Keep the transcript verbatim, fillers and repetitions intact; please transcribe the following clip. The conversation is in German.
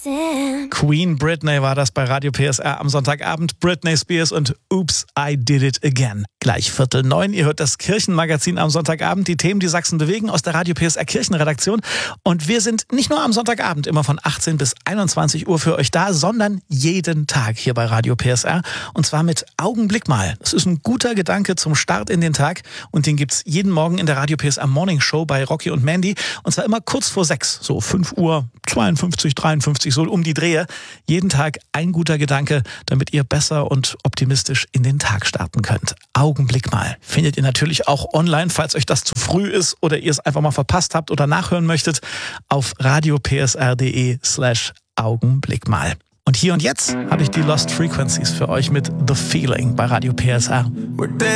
Queen Britney war das bei Radio P S R am Sonntagabend. Britney Spears und Oops, I Did It Again. Gleich Viertel neun. Ihr hört das Kirchenmagazin am Sonntagabend. Die Themen, die Sachsen bewegen, aus der Radio P S R Kirchenredaktion. Und wir sind nicht nur am Sonntagabend immer von achtzehn bis einundzwanzig Uhr für euch da, sondern jeden Tag hier bei Radio P S R. Und zwar mit Augenblick mal. Das ist ein guter Gedanke zum Start in den Tag. Und den gibt's jeden Morgen in der Radio P S R Morning Show bei Rocky und Mandy. Und zwar immer kurz vor sechs, so fünf Uhr zweiundfünfzig, dreiundfünfzig, so um die Drehe. Jeden Tag ein guter Gedanke, damit ihr besser und optimistisch in den Tag starten könnt. Augenblick mal. Findet ihr natürlich auch online, falls euch das zu früh ist oder ihr es einfach mal verpasst habt oder nachhören möchtet, auf radiopsr.de slash Augenblick mal. Und hier und jetzt habe ich die Lost Frequencies für euch mit The Feeling bei Radio P S R.